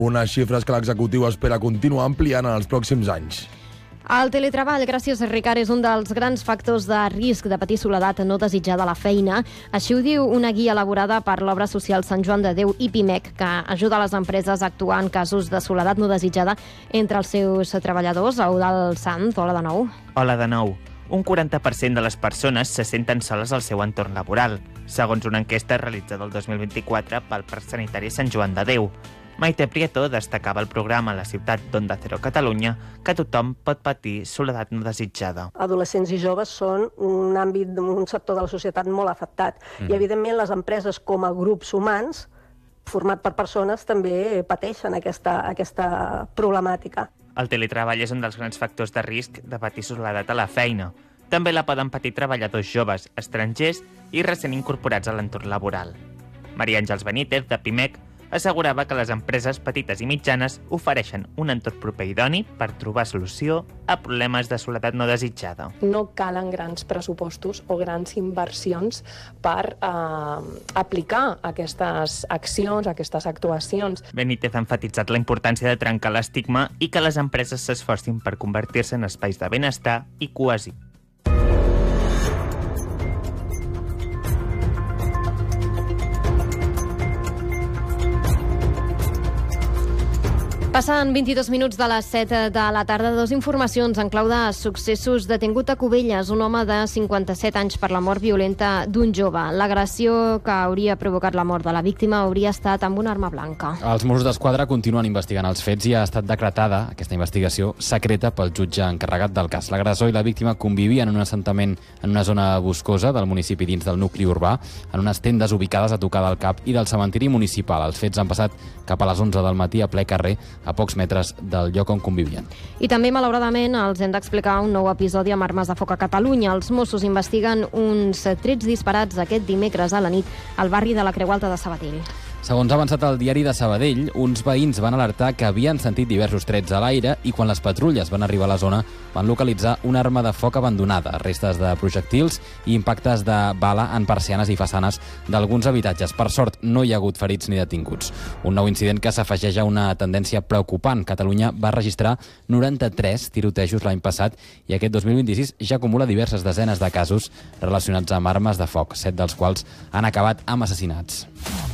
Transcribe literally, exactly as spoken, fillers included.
Unes xifres que l'executiu espera continuar ampliant en els pròxims anys. El teletreball, gràcies a Ricard, és un dels grans factors de risc de patir soledat no desitjada a la feina. Així ho diu una guia elaborada per l'obra social Sant Joan de Déu i Pimec, que ajuda les empreses a actuar en casos de soledat no desitjada entre els seus treballadors. Eudald Sanz, hola de nou. Hola de nou. Un quaranta per cent de les persones se senten soles al seu entorn laboral, segons una enquesta realitzada el dos mil vint-i-quatre pel Parc Sanitari Sant Joan de Déu. Maite Prieto destacava al programa a la ciutat d'Onda Cero Catalunya que tothom pot patir soledat no desitjada. Adolescents i joves són un àmbit, un sector de la societat molt afectat. Mm. I, evidentment, les empreses com a grups humans, format per persones, també pateixen aquesta, aquesta problemàtica. El teletreball és un dels grans factors de risc de patir soledat a la feina. També la poden patir treballadors joves, estrangers i recent incorporats a l'entorn laboral. Maria Àngels Benítez, de Pimec, assegurava que les empreses petites i mitjanes ofereixen un entorn proper idoni per trobar solució a problemes de soledat no desitjada. No calen grans pressupostos o grans inversions per eh, aplicar aquestes accions, aquestes actuacions. Benítez ha enfatitzat la importància de trencar l'estigma i que les empreses s'esforcin per convertir-se en espais de benestar i cohesió. Passen vint-i-dos minuts de les set de la tarda. Dos informacions en clau de successos. Detingut a Cubelles, un home de cinquanta-set anys per la mort violenta d'un jove. L'agressió que hauria provocat la mort de la víctima hauria estat amb una arma blanca. Els Mossos d'Esquadra continuen investigant els fets i ha estat decretada aquesta investigació secreta pel jutge encarregat del cas. L'agressor i la víctima convivien en un assentament en una zona boscosa del municipi dins del nucli urbà, en unes tendes ubicades a tocar del Cap i del cementiri municipal. Els fets han passat cap a les onze del matí a ple carrer, a pocs metres del lloc on convivien. I també, malauradament, els hem d'explicar un nou episodi amb armes de foc a Catalunya. Els Mossos investiguen uns trets disparats aquest dimecres a la nit al barri de la Creu Alta de Sabadell. Segons ha avançat el diari de Sabadell, uns veïns van alertar que havien sentit diversos trets a l'aire i quan les patrulles van arribar a la zona van localitzar una arma de foc abandonada, restes de projectils i impactes de bala en persianes i façanes d'alguns habitatges. Per sort, no hi ha hagut ferits ni detinguts. Un nou incident que s'afegeix a una tendència preocupant. Catalunya va registrar noranta-tres tirotejos l'any passat i aquest dos mil vint-i-sis ja acumula diverses desenes de casos relacionats amb armes de foc, set dels quals han acabat amb assassinats.